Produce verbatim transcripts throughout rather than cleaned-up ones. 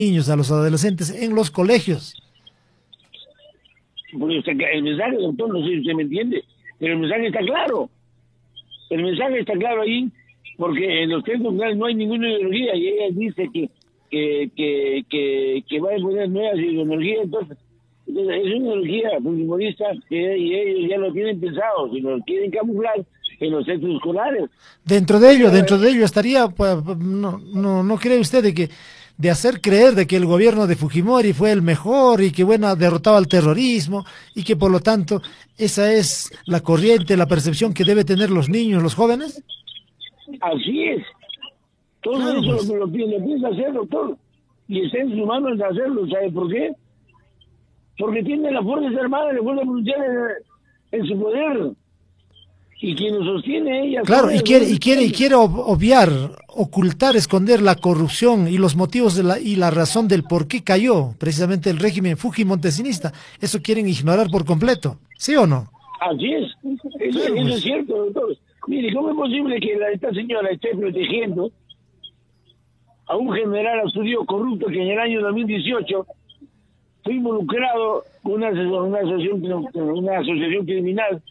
niños, a los adolescentes en los colegios. Porque está, el mensaje, doctor, no sé si usted me entiende, pero el mensaje está claro. El mensaje está claro ahí, porque en los textos no hay ninguna ideología, y ella dice que que que que, que va a poner nuevas ideologías, entonces, entonces es una ideología fujimorista que y ellos ya lo tienen pensado, si lo quieren camuflar en los centros escolares. Dentro de ello, dentro de ello estaría, pues, no, no, no cree usted de que de hacer creer de que el gobierno de Fujimori fue el mejor y que bueno derrotaba al terrorismo y que por lo tanto esa es la corriente, la percepción que debe tener los niños, los jóvenes. Así es. Todo Claro, eso pues. lo, lo, lo piensa hacer, doctor. Y está en sus manos de hacerlo. ¿Sabe por qué? Porque tiene las Fuerzas Armadas, las Fuerzas Policiales en, en su poder. Y quien lo sostiene ella. Claro, y quiere, y quiere, y quiere obviar, ocultar, esconder la corrupción y los motivos de la, y la razón del por qué cayó precisamente el régimen fujimontesinista. Eso quieren ignorar por completo. ¿Sí o no? Así es. Eso, Claro, eso pues. es cierto, doctor. Mire, ¿cómo es posible que la, esta señora esté protegiendo a un general auxiliar corrupto que en el año dos mil dieciocho fue involucrado con una, una, asociación, una asociación criminal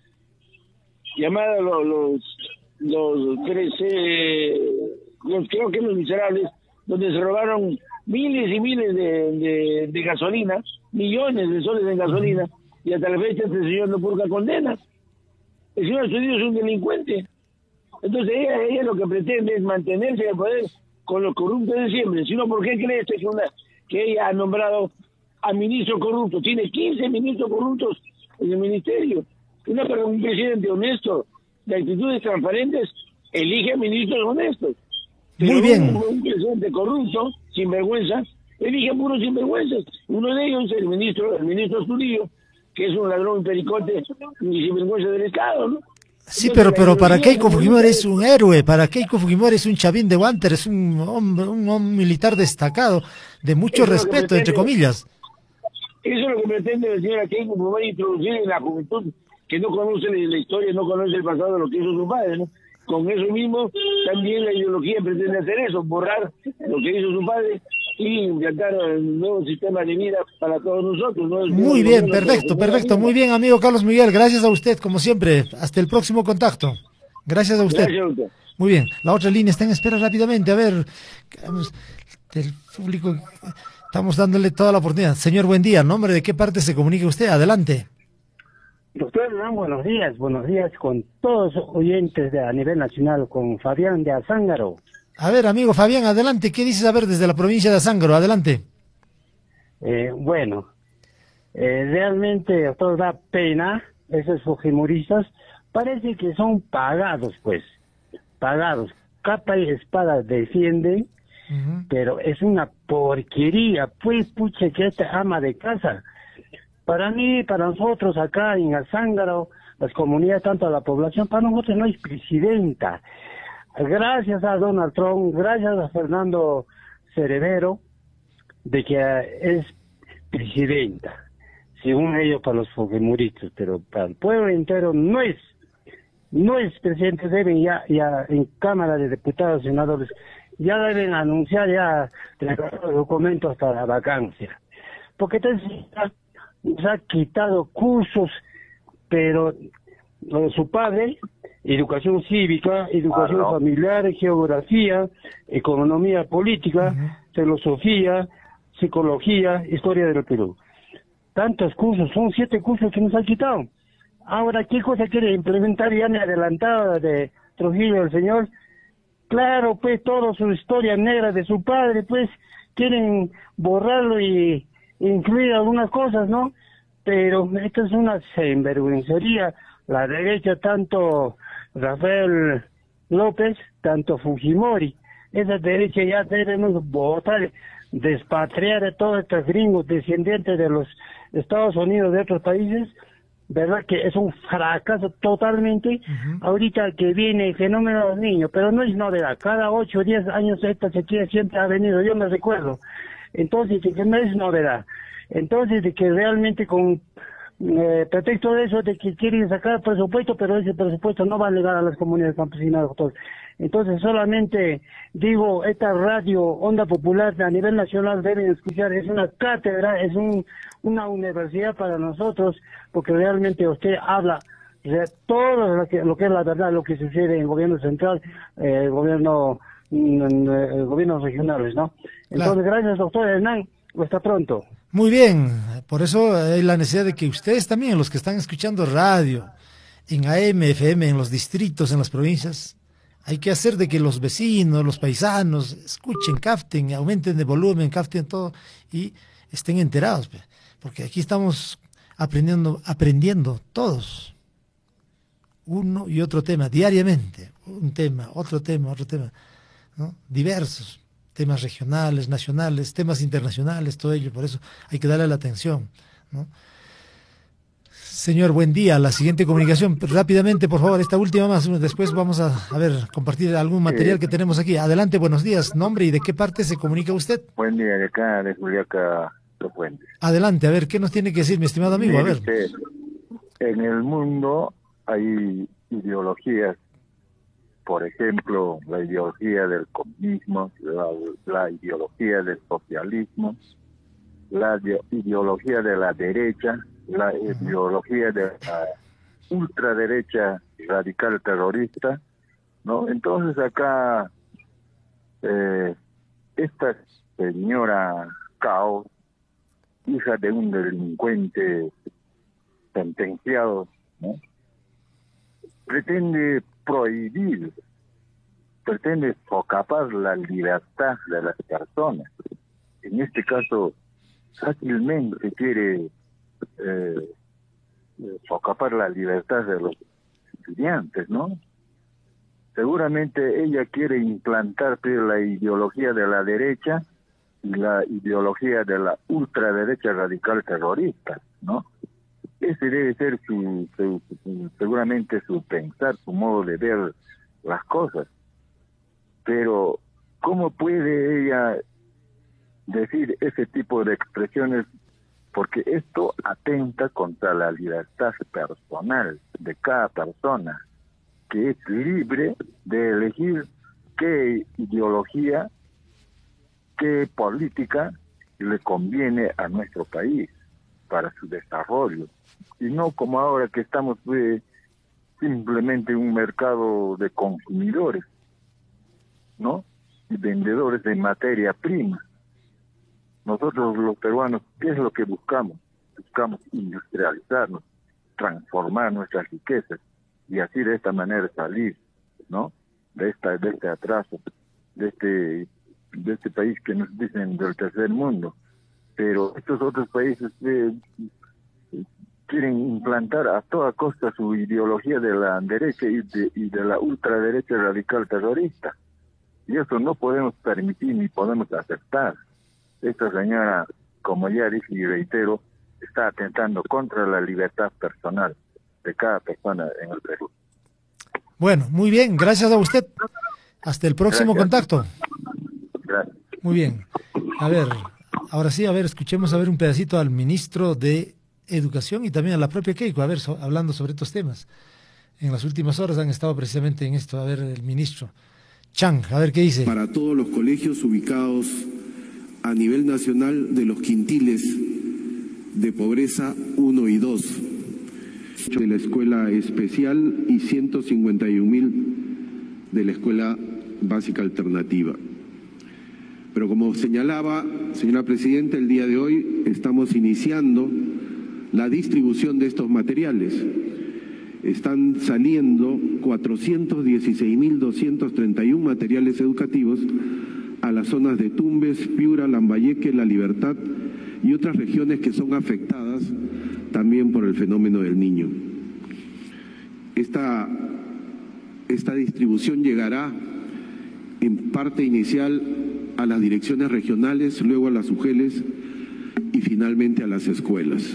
llamada los los, los trece, los, creo que los miserables, donde se robaron miles y miles de, de, de gasolina, millones de soles en gasolina, y hasta la fecha este señor no purga condena. El señor Astudillo es un delincuente. Entonces ella, ella lo que pretende es mantenerse en el poder con los corruptos de siempre. Si no, ¿por qué cree usted que, una, que ella ha nombrado a ministros corruptos? Tiene quince ministros corruptos en el ministerio. Una, un presidente honesto, de actitudes transparentes, elige a ministros honestos. Pero Muy bien. Un, un presidente corrupto, sinvergüenza, elige a puros sinvergüenzas. Uno de ellos es el ministro, el ministro Astudillo, que es un ladrón, un pericote y sinvergüenza del Estado, ¿no? Sí, Entonces, pero, la pero para ideología Keiko Fujimori es un héroe, para Keiko Fujimori es un chavín de Wanter, es un hombre, un, un militar destacado, de mucho Eso es lo que respeto, entre pretende- comillas. Eso es lo que pretende la señora Keiko Fujimori introducir en la juventud, que no conoce la, la historia, no conoce el pasado de lo que hizo su padre, ¿no? Con eso mismo, también la ideología pretende hacer eso, borrar lo que hizo su padre y implantar un nuevo sistema de vida para todos nosotros, ¿no? El Muy nuevo bien, gobierno perfecto, para la perfecto, vida. muy bien, amigo Carlos Miguel, gracias a usted, como siempre, hasta el próximo contacto. Gracias a usted. Gracias, doctor. Muy bien, la otra línea está en espera rápidamente, a ver, vamos, del público, estamos dándole toda la oportunidad. Señor, buen día, ¿nombre de qué parte se comunica usted? Adelante. Doctor Hernán, buenos días, buenos días con todos los oyentes de, a nivel nacional, con Fabián de Azángaro. A ver, amigo Fabián, adelante, ¿qué dices a ver desde la provincia de Azángaro? Adelante. Eh, bueno, eh, realmente, doctor, da pena, esos fujimoristas, parece que son pagados, pues, pagados, capa y espada defienden, Uh-huh. pero es una porquería, pues, puche, que esta ama de casa. Para mí, para nosotros acá en Azángaro, las comunidades, tanto la población, para nosotros no hay presidenta. Gracias a Donald Trump, gracias a Fernando Cerebero, de que es presidenta, según ellos para los fujimoristas, pero para el pueblo entero no es, no es presidente, deben ya, ya en Cámara de Diputados y Senadores, ya deben anunciar ya los documentos hasta la vacancia, porque entonces nos ha quitado cursos, pero lo de su padre, educación cívica, educación Ah, no. familiar, geografía, economía política, Uh-huh. filosofía, psicología, historia del Perú. Tantos cursos, son siete cursos que nos han quitado. Ahora, ¿qué cosa quiere implementar ya en adelantado de Trujillo el señor? Claro, pues, toda su historia negra de su padre, pues, quieren borrarlo y incluir algunas cosas, ¿no? Pero esto es una sinvergüencería. La derecha, tanto Rafael López, tanto Fujimori, esa derecha ya debemos votar, despatriar a todos estos gringos descendientes de los Estados Unidos, de otros países, ¿verdad? Que es un fracaso totalmente. Uh-huh. Ahorita que viene el fenómeno de los niños, pero no es novedad, cada ocho o diez años esta sequía siempre ha venido, yo me recuerdo. Entonces, que no es novedad. Entonces, de que realmente con eh, pretexto de eso de que quieren sacar presupuesto, pero ese presupuesto no va a llegar a las comunidades campesinas, doctor. Entonces solamente digo, esta radio Onda Popular a nivel nacional deben escuchar, es una cátedra, es un, una universidad para nosotros, porque realmente usted habla de todo lo que, lo que es la verdad, lo que sucede en el gobierno central, eh, el gobierno, mm, eh, gobiernos regionales, ¿no? Entonces, claro. Gracias, doctor Hernán, hasta pronto. Muy bien, por eso hay la necesidad de que ustedes también, los que están escuchando radio, en A M, F M, en los distritos, en las provincias, hay que hacer de que los vecinos, los paisanos, escuchen, capten, aumenten de volumen, capten todo y estén enterados, porque aquí estamos aprendiendo, aprendiendo todos, uno y otro tema, diariamente, un tema, otro tema, otro tema, ¿no? Diversos, temas regionales, nacionales, temas internacionales, todo ello, por eso hay que darle la atención, ¿no? Señor, buen día. La siguiente comunicación, rápidamente, por favor, esta última más, después vamos a, a ver, compartir algún material que tenemos aquí. Adelante, buenos días. Nombre y de qué parte se comunica usted. Buen día, de acá, de Juliaca, Los Puentes. Adelante, a ver, ¿qué nos tiene que decir, mi estimado amigo? A ver. Usted, en el mundo hay ideologías, por ejemplo, la ideología del comunismo, la, la ideología del socialismo, la ideología de la derecha, la ideología de la ultraderecha radical terrorista, ¿no? Entonces acá eh, esta señora Cao, hija de un delincuente sentenciado, ¿no? pretende prohibir, pretende socapar la libertad de las personas. En este caso, fácilmente quiere Eh, socapar la libertad de los estudiantes, ¿no? Seguramente ella quiere implantar pero, la ideología de la derecha y la ideología de la ultraderecha radical terrorista, ¿no? Ese debe ser su, su, su seguramente su pensar, su modo de ver las cosas. Pero ¿cómo puede ella decir ese tipo de expresiones? Porque esto atenta contra la libertad personal de cada persona, que es libre de elegir qué ideología, qué política le conviene a nuestro país para su desarrollo. Y no como ahora que estamos eh, simplemente un mercado de consumidores, ¿no? Y vendedores de materia prima. Nosotros los peruanos, ¿qué es lo que buscamos? Buscamos industrializarnos, transformar nuestras riquezas y así de esta manera salir, ¿no? De esta, de este atraso, de este, de este país que nos dicen del tercer mundo. Pero estos otros países eh, quieren implantar a toda costa su ideología de la derecha y de, y de la ultraderecha radical terrorista. Y eso no podemos permitir ni podemos aceptar. Esta señora, como ya dije y reitero, está atentando contra la libertad personal de cada persona en el Perú. Bueno, muy bien, gracias a usted. Hasta el próximo Gracias. contacto. Gracias. Muy bien. A ver, ahora sí, a ver, escuchemos a ver un pedacito al ministro de Educación y también a la propia Keiko, a ver, so, hablando sobre estos temas. En las últimas horas han estado precisamente en esto. A ver, el ministro Chang, a ver qué dice. Para todos los colegios ubicados a nivel nacional de los quintiles de pobreza uno y dos de la escuela especial y ciento cincuenta y un mil de la escuela básica alternativa. Pero como señalaba, señora Presidenta, el día de hoy estamos iniciando la distribución de estos materiales. Están saliendo cuatrocientos dieciséis mil doscientos treinta y uno materiales educativos a las zonas de Tumbes, Piura, Lambayeque, La Libertad y otras regiones que son afectadas también por el fenómeno del Niño. Esta, esta distribución llegará en parte inicial a las direcciones regionales, luego a las U G E L S y finalmente a las escuelas.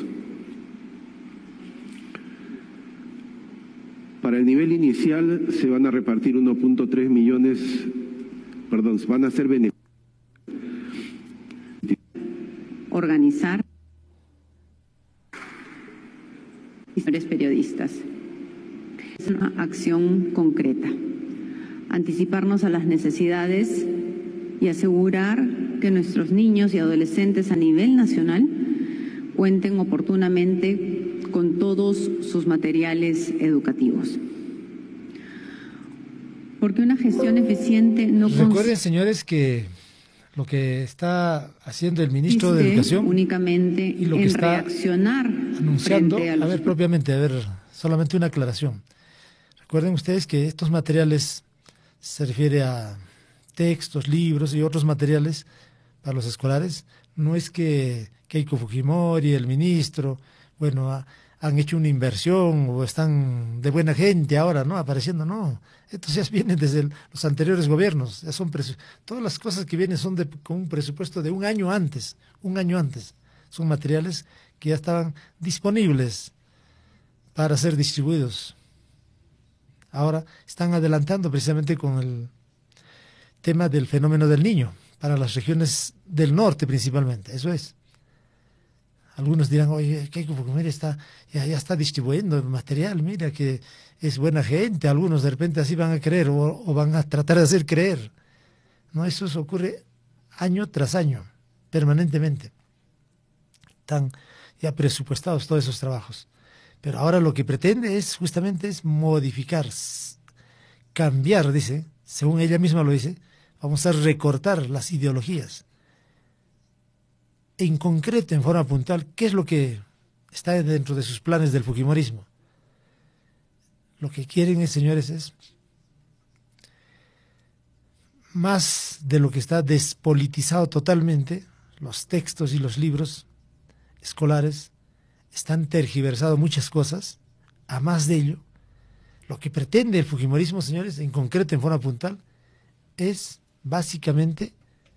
Para el nivel inicial se van a repartir uno punto tres millones, perdón, se van a hacer beneficios. Organizar. señores periodistas. Es una acción concreta. Anticiparnos a las necesidades y asegurar que nuestros niños y adolescentes a nivel nacional cuenten oportunamente con todos sus materiales educativos. Porque una gestión eficiente no Recuerden, señores, que lo que está haciendo el ministro de Educación únicamente y lo que en está reaccionar anunciando, frente a, a los... ver, propiamente, a ver, solamente una aclaración. Recuerden ustedes que estos materiales se refiere a textos, libros y otros materiales para los escolares. No es que Keiko Fujimori, el ministro, bueno, ha, han hecho una inversión o están de buena gente ahora, ¿no? Apareciendo, no. Estos ya vienen desde el, los anteriores gobiernos. Ya son todas las cosas que vienen son de, con un presupuesto de un año antes, un año antes. Son materiales que ya estaban disponibles para ser distribuidos. Ahora están adelantando precisamente con el tema del fenómeno del Niño, para las regiones del norte principalmente, eso es. Algunos dirán, oye, Keiko Fujimori está, ya, ya está distribuyendo material, mira que es buena gente, algunos de repente así van a creer o, o van a tratar de hacer creer. No, eso ocurre año tras año, permanentemente. Están ya presupuestados todos esos trabajos. Pero ahora lo que pretende es justamente es modificar, cambiar, dice, según ella misma lo dice, vamos a recortar las ideologías. En concreto, en forma puntual, ¿qué es lo que está dentro de sus planes del fujimorismo? Lo que quieren, señores, es más de lo que está despolitizado totalmente, los textos y los libros escolares, están tergiversados muchas cosas, a más de ello, lo que pretende el fujimorismo, señores, en concreto, en forma puntual, es básicamente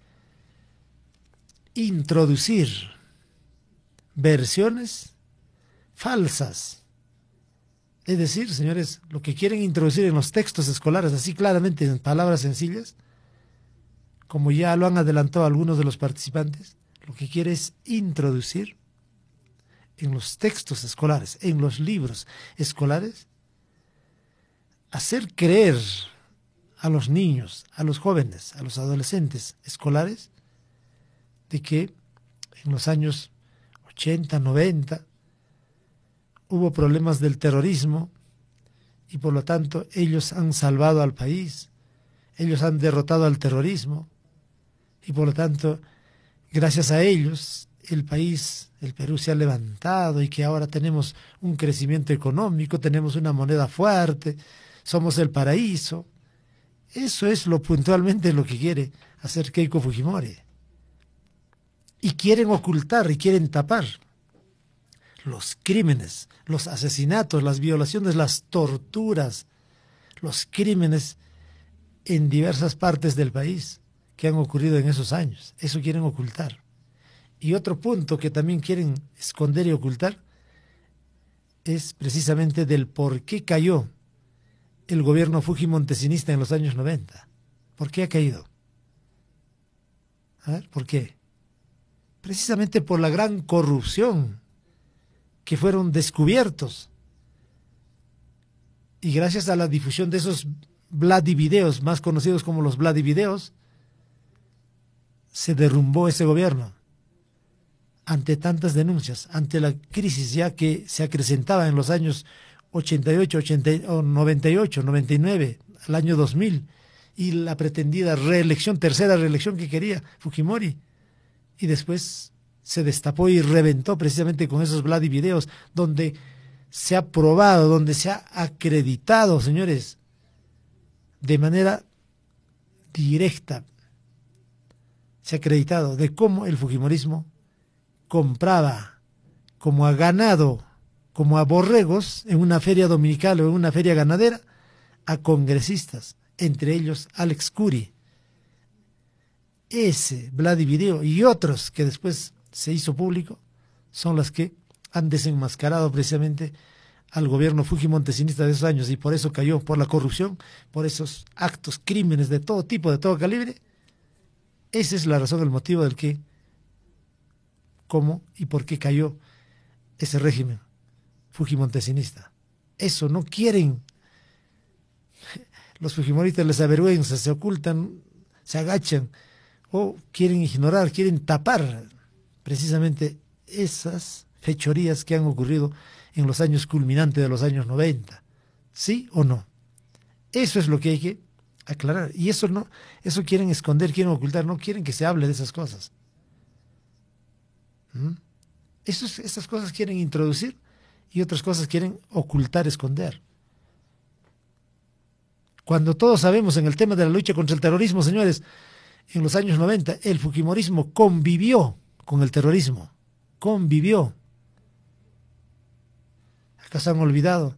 introducir versiones falsas. Es decir, señores, lo que quieren introducir en los textos escolares, así claramente en palabras sencillas, como ya lo han adelantado algunos de los participantes, lo que quiere es introducir en los textos escolares, en los libros escolares, hacer creer a los niños, a los jóvenes, a los adolescentes escolares, de que en los años ochenta, noventa, hubo problemas del terrorismo y por lo tanto ellos han salvado al país, ellos han derrotado al terrorismo y por lo tanto, gracias a ellos, el país, el Perú se ha levantado y que ahora tenemos un crecimiento económico, tenemos una moneda fuerte, somos el paraíso. Eso es lo puntualmente lo que quiere hacer Keiko Fujimori. Y quieren ocultar y quieren tapar los crímenes, los asesinatos, las violaciones, las torturas, los crímenes en diversas partes del país que han ocurrido en esos años. Eso quieren ocultar. Y otro punto que también quieren esconder y ocultar es precisamente del por qué cayó el gobierno fujimontesinista en los años noventa. ¿Por qué ha caído? A ver, ¿por qué? Precisamente por la gran corrupción que fueron descubiertos. Y gracias a la difusión de esos Vladivideos, más conocidos como los Vladivideos, se derrumbó ese gobierno. Ante tantas denuncias, ante la crisis ya que se acrecentaba en los años ochenta y ocho, ochenta, noventa y ocho, noventa y nueve, al año dos mil, y la pretendida reelección, tercera reelección que quería Fujimori, y después se destapó y reventó precisamente con esos Vladivideos, donde se ha probado, donde se ha acreditado, señores, de manera directa, se ha acreditado de cómo el fujimorismo compraba como a ganado, como a borregos en una feria dominical o en una feria ganadera, a congresistas, entre ellos Alex Curi. Ese Vladivideo y otros que después se hizo público son las que han desenmascarado precisamente al gobierno fujimontesinista de esos años y por eso cayó, por la corrupción, por esos actos, crímenes de todo tipo, de todo calibre. Esa es la razón, el motivo del que, cómo y por qué cayó ese régimen fujimontesinista. Eso no quieren. Los fujimoristas les avergüenza, se ocultan, se agachan o quieren ignorar, quieren tapar precisamente esas fechorías que han ocurrido en los años culminantes de los años noventa. ¿Sí o no? Eso es lo que hay que aclarar. Y eso no, eso quieren esconder, quieren ocultar, no quieren que se hable de esas cosas. ¿Mm? Esos, esas cosas quieren introducir y otras cosas quieren ocultar, esconder. Cuando todos sabemos en el tema de la lucha contra el terrorismo, señores, en los años noventa, el fujimorismo convivió con el terrorismo. Convivió. ¿Acaso han olvidado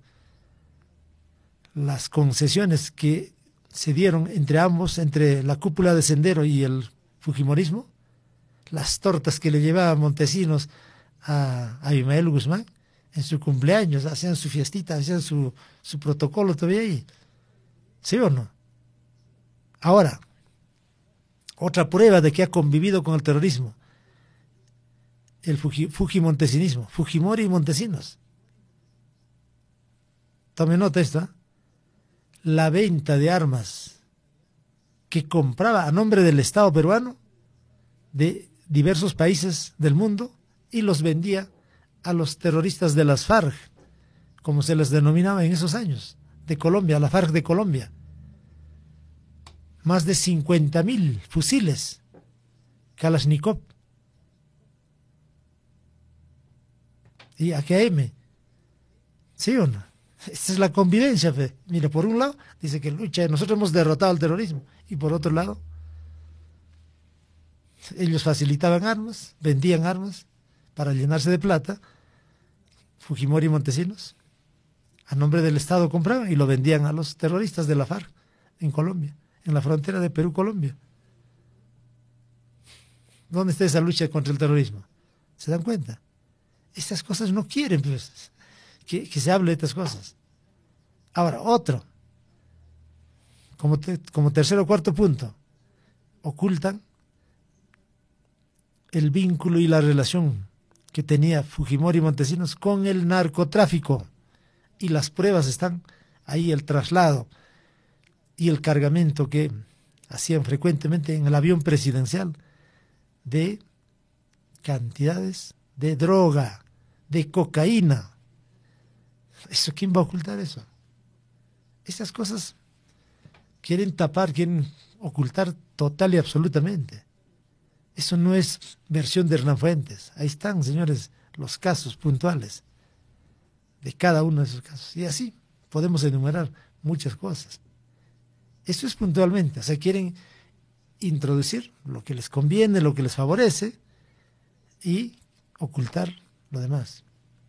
las concesiones que se dieron entre ambos, entre la cúpula de Sendero y el fujimorismo? Las tortas que le llevaban Montesinos a, a Abimael Guzmán en su cumpleaños, hacían su fiestita, hacían su, su protocolo todavía ahí. ¿Sí o no? Ahora, otra prueba de que ha convivido con el terrorismo, el Fuji, fujimontesinismo, Fujimori y Montesinos. Tome nota esto, ¿eh? La venta de armas que compraba a nombre del Estado peruano de diversos países del mundo y los vendía a los terroristas de las FARC, como se les denominaba en esos años, de Colombia, la FARC de Colombia. Más de cincuenta mil fusiles Kalashnikov y A K M. ¿Sí o no? Esta es la convivencia, fe. Mira, por un lado dice que lucha, nosotros hemos derrotado al terrorismo, y por otro lado ellos facilitaban armas, vendían armas para llenarse de plata. Fujimori y Montesinos a nombre del Estado compraban y lo vendían a los terroristas de la FARC en Colombia, en la frontera de Perú-Colombia. ¿Dónde está esa lucha contra el terrorismo? ¿Se dan cuenta? Estas cosas no quieren, pues, que, que se hable de estas cosas. Ahora, otro, como, te, como tercer o cuarto punto, ocultan el vínculo y la relación que tenía Fujimori y Montesinos con el narcotráfico. Y las pruebas están ahí, el traslado y el cargamento que hacían frecuentemente en el avión presidencial de cantidades de droga, de cocaína. ¿Eso quién va a ocultar eso? Esas cosas quieren tapar, quieren ocultar total y absolutamente. Eso no es versión de Hernán Fuentes. Ahí están, señores, los casos puntuales de cada uno de esos casos. Y así podemos enumerar muchas cosas. Eso es puntualmente. O sea, quieren introducir lo que les conviene, lo que les favorece y ocultar lo demás.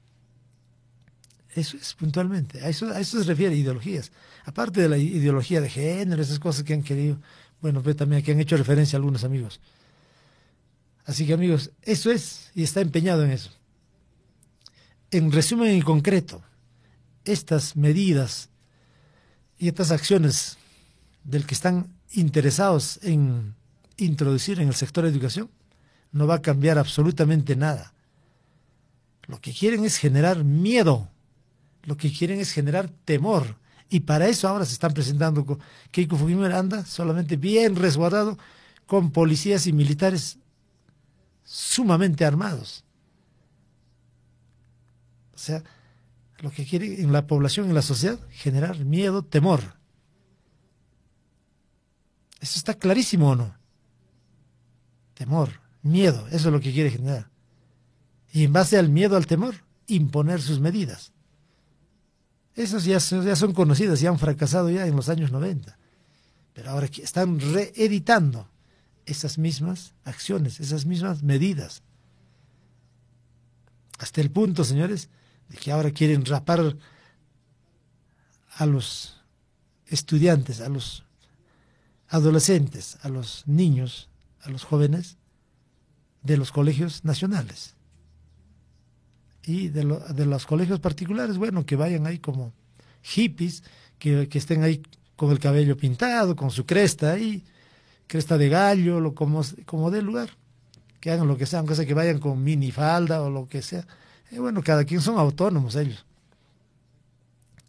Eso es puntualmente. A eso, a eso se refiere ideologías. Aparte de la ideología de género, esas cosas que han querido, bueno, pues también aquí han hecho referencia a algunos amigos. Así que, amigos, eso es, y está empeñado en eso. En resumen y concreto, estas medidas y estas acciones del que están interesados en introducir en el sector de educación no va a cambiar absolutamente nada. Lo que quieren es generar miedo, lo que quieren es generar temor, y para eso ahora se están presentando con Keiko Fujimori anda solamente bien resguardado con policías y militares sumamente armados. O sea, lo que quiere en la población, en la sociedad, generar miedo, temor. Eso está clarísimo, ¿o no? Temor, miedo, eso es lo que quiere generar. Y en base al miedo, al temor, imponer sus medidas. Esas ya, ya son conocidas, ya han fracasado ya en los años noventa. Pero ahora están reeditando esas mismas acciones, esas mismas medidas. Hasta el punto, señores, de que ahora quieren rapar a los estudiantes, a los adolescentes, a los niños, a los jóvenes de los colegios nacionales. Y de, lo, de los colegios particulares, bueno, que vayan ahí como hippies, que, que estén ahí con el cabello pintado, con su cresta ahí, cresta de gallo, lo, como, como dé lugar, que hagan lo que sea, aunque sea que vayan con minifalda o lo que sea. Eh, bueno, cada quien son autónomos ellos,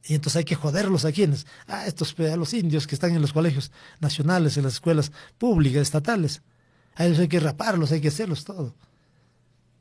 Y entonces hay que joderlos a quienes, a estos, a los indios que están en los colegios nacionales, en las escuelas públicas, estatales. A ellos hay que raparlos, hay que hacerlos todo.